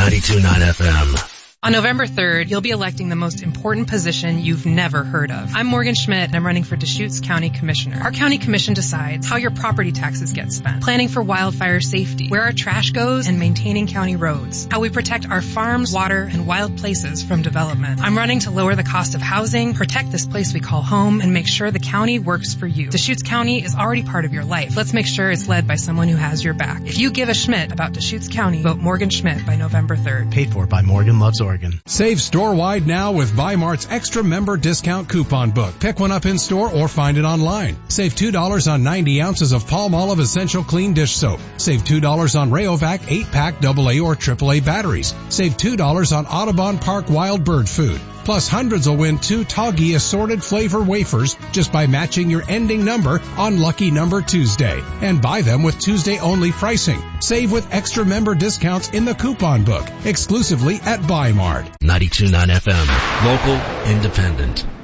92.9 FM. On November 3rd, you'll be electing the most important position you've never heard of. I'm Morgan Schmidt, and I'm running for Deschutes County Commissioner. Our county commission decides how your property taxes get spent, planning for wildfire safety, where our trash goes, and maintaining county roads, how we protect our farms, water, and wild places from development. I'm running to lower the cost of housing, protect this place we call home, and make sure the county works for you. Deschutes County is already part of your life. Let's make sure it's led by someone who has your back. If you give a Schmidt about Deschutes County, vote Morgan Schmidt by November 3rd. Paid for by Morgan Loves Oregon. Save store-wide now with Bi-Mart's extra member discount coupon book. Pick one up in store or find it online. Save $2 on 90 ounces of Palmolive Essential Clean Dish Soap. Save $2 on Rayovac 8-pack AA or AAA batteries. Save $2 on Audubon Park Wild Bird Food. Plus, hundreds will win 2 Toggy assorted flavor wafers just by matching your ending number on Lucky Number Tuesday. And buy them with Tuesday-only pricing. Save with extra member discounts in the coupon book, exclusively at Bi-Mart. 92.9 FM. Local, independent.